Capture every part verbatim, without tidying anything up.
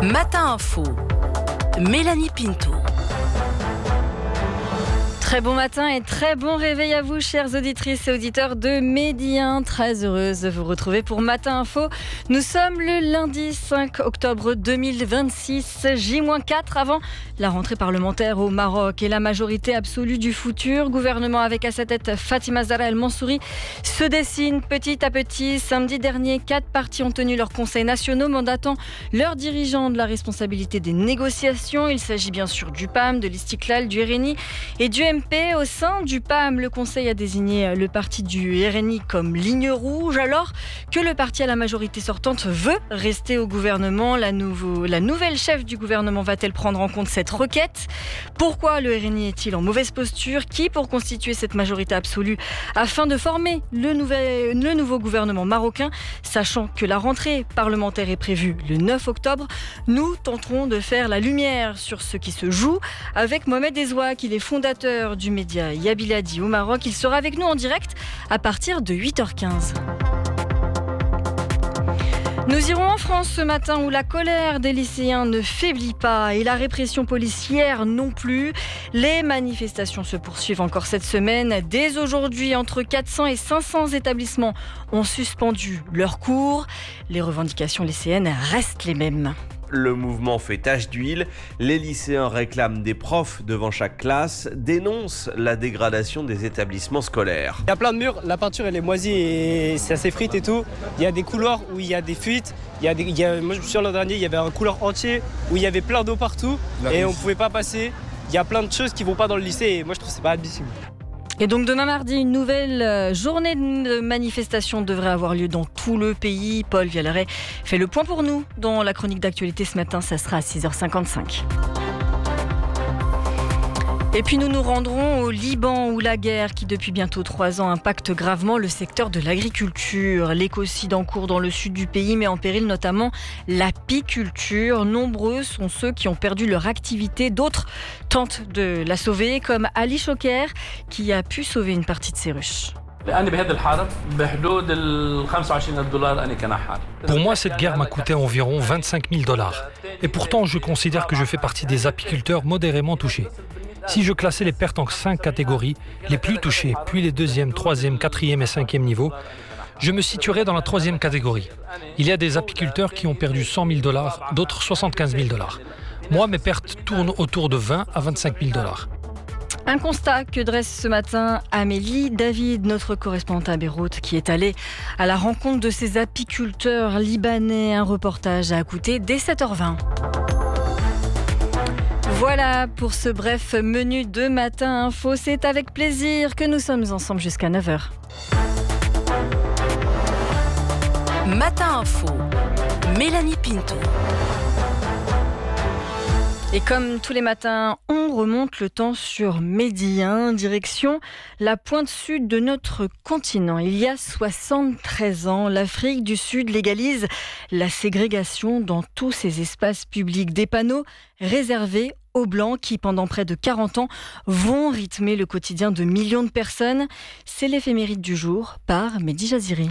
Matin Info, Mélanie Pinto. Très bon matin et très bon réveil à vous, chères auditrices et auditeurs de Midi un. Très heureuse de vous retrouver pour Matin Info. Nous sommes le lundi cinq octobre deux mille vingt-six, J quatre avant la rentrée parlementaire au Maroc et la majorité absolue du futur gouvernement avec à sa tête Fatima Zahra El Mansouri se dessine petit à petit. Samedi dernier, quatre partis ont tenu leurs conseils nationaux mandatant leurs dirigeants de la responsabilité des négociations. Il s'agit bien sûr du P A M, de l'Istiklal, du R N I et du M P. Au sein du P A M, le Conseil a désigné le parti du R N I comme ligne rouge, alors que le parti à la majorité sortante veut rester au gouvernement. La, nouveau, la nouvelle chef du gouvernement va-t-elle prendre en compte cette requête ? Pourquoi le R N I est-il en mauvaise posture ? Qui pour constituer cette majorité absolue afin de former le, nouvel, le nouveau gouvernement marocain ? Sachant que la rentrée parlementaire est prévue le neuf octobre, nous tenterons de faire la lumière sur ce qui se joue avec Mohamed Ezouak, il est fondateur du média Yabiladi au Maroc. Il sera avec nous en direct à partir de huit heures quinze. Nous irons en France ce matin où la colère des lycéens ne faiblit pas et la répression policière non plus. Les manifestations se poursuivent encore cette semaine. Dès aujourd'hui, entre quatre cents et cinq cents établissements ont suspendu leurs cours. Les revendications lycéennes restent les mêmes. Le mouvement fait tache d'huile, les lycéens réclament des profs devant chaque classe, dénoncent la dégradation des établissements scolaires. Il y a plein de murs, la peinture elle est moisie et ça s'effrite et tout. Il y a des couloirs où il y a des fuites. Il y a des, il y a, moi je me souviens l'an dernier, il y avait un couloir entier où il y avait plein d'eau partout et on ne pouvait pas passer. Il y a plein de choses qui ne vont pas dans le lycée et moi je trouve que c'est pas admissible. Et donc demain mardi, une nouvelle journée de manifestation devrait avoir lieu dans tout le pays. Paul Villaret fait le point pour nous dans la chronique d'actualité ce matin, ça sera à six heures cinquante-cinq. Et puis nous nous rendrons au Liban où la guerre qui depuis bientôt trois ans impacte gravement le secteur de l'agriculture. L'écocide en cours dans le sud du pays met en péril notamment l'apiculture. Nombreux sont ceux qui ont perdu leur activité, d'autres tentent de la sauver comme Ali Choker qui a pu sauver une partie de ses ruches. Pour moi, cette guerre m'a coûté environ vingt-cinq mille dollars. Et pourtant, je considère que je fais partie des apiculteurs modérément touchés. Si je classais les pertes en cinq catégories, les plus touchées, puis les deuxième, troisième, quatrième et cinquième niveaux, je me situerais dans la troisième catégorie. Il y a des apiculteurs qui ont perdu cent mille dollars, d'autres soixante-quinze mille dollars. Moi, mes pertes tournent autour de vingt à vingt-cinq mille dollars. Un constat que dresse ce matin Amélie David, notre correspondante à Beyrouth, qui est allée à la rencontre de ces apiculteurs libanais. Un reportage à écouter dès sept heures vingt. Voilà pour ce bref menu de Matin Info. C'est avec plaisir que nous sommes ensemble jusqu'à neuf heures. Matin Info, Mélanie Pinto. Et comme tous les matins, on remonte le temps sur Midi un, direction la pointe sud de notre continent. Il y a soixante-treize ans, l'Afrique du Sud légalise la ségrégation dans tous ses espaces publics. Des panneaux réservés aux Blancs qui, pendant près de quarante ans, vont rythmer le quotidien de millions de personnes. C'est l'éphéméride du jour par Mehdi Jaziri.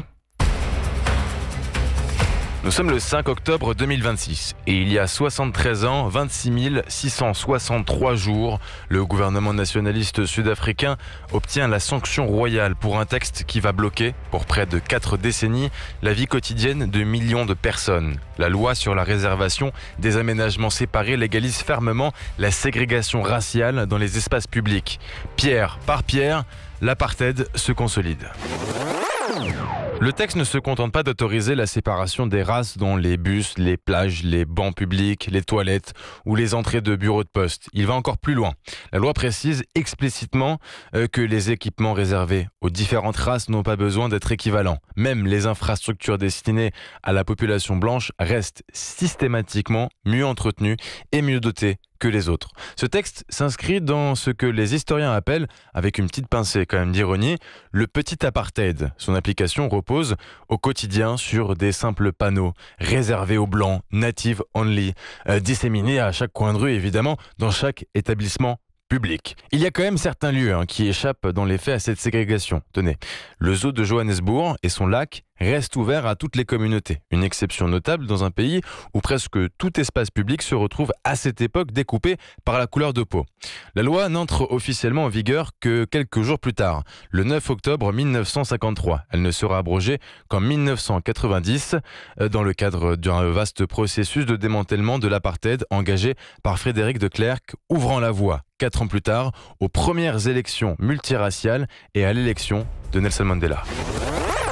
Nous sommes le cinq octobre deux mille vingt-six et il y a soixante-treize ans, vingt-six mille six cent soixante-trois jours, le gouvernement nationaliste sud-africain obtient la sanction royale pour un texte qui va bloquer, pour près de quatre décennies, la vie quotidienne de millions de personnes. La loi sur la réservation des aménagements séparés légalise fermement la ségrégation raciale dans les espaces publics. Pierre par pierre, l'apartheid se consolide. Le texte ne se contente pas d'autoriser la séparation des races dans les bus, les plages, les bancs publics, les toilettes ou les entrées de bureaux de poste. Il va encore plus loin. La loi précise explicitement que les équipements réservés aux différentes races n'ont pas besoin d'être équivalents. Même les infrastructures destinées à la population blanche restent systématiquement mieux entretenues et mieux dotées que les autres. Ce texte s'inscrit dans ce que les historiens appellent, avec une petite pincée quand même d'ironie, le petit apartheid. Son application repose au quotidien sur des simples panneaux réservés aux blancs, native only, euh, disséminés à chaque coin de rue évidemment, dans chaque établissement public. Il y a quand même certains lieux hein, qui échappent dans les faits à cette ségrégation. Tenez, le zoo de Johannesburg et son lac restent ouverts à toutes les communautés. Une exception notable dans un pays où presque tout espace public se retrouve à cette époque découpé par la couleur de peau. La loi n'entre officiellement en vigueur que quelques jours plus tard, le neuf octobre mille neuf cent cinquante-trois. Elle ne sera abrogée qu'en mille neuf cent quatre-vingt-dix dans le cadre d'un vaste processus de démantèlement de l'apartheid engagé par Frédéric de Klerk, ouvrant la voie, quatre ans plus tard, aux premières élections multiraciales et à l'élection de Nelson Mandela.